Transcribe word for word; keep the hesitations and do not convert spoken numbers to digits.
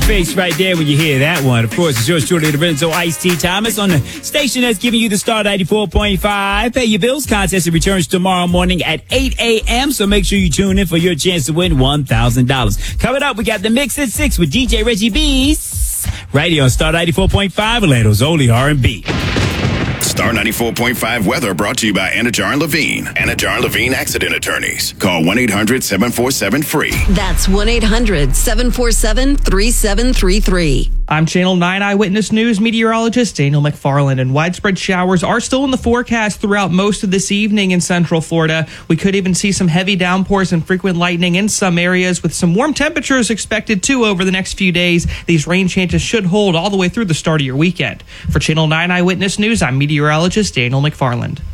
face right there when you hear that one. Of course, it's yours truly, Lorenzo Ice-T Thomas on the station that's giving you the Star ninety-four point five. Pay your bills contest. It returns tomorrow morning at eight a.m. So make sure you tune in for your chance to win one thousand dollars. Coming up, we got the Mix at six with D J Reggie B's right here on Star ninety-four point five, Orlando's only R and B. Star ninety-four point five weather brought to you by Anajar and Levine. Anajar and Levine Accident Attorneys. Call one eight hundred seven four seven free. That's one eight hundred seven four seven three seven three three. I'm Channel nine Eyewitness News meteorologist Daniel McFarland, and widespread showers are still in the forecast throughout most of this evening in Central Florida. We could even see some heavy downpours and frequent lightning in some areas, with some warm temperatures expected too over the next few days. These rain chances should hold all the way through the start of your weekend. For Channel nine Eyewitness News, I'm meteorologist Daniel McFarland.